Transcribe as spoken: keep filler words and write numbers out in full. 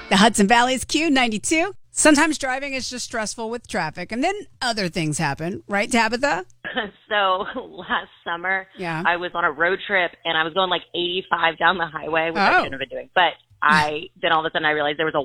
The Hudson Valley's Q ninety-two. Sometimes driving is just stressful with traffic, and then other things happen, right, Tabitha? So last summer, Yeah. I was on a road trip, and I was going like eighty-five down the highway, which Oh. I shouldn't have been doing. But I then all of a sudden I realized there was a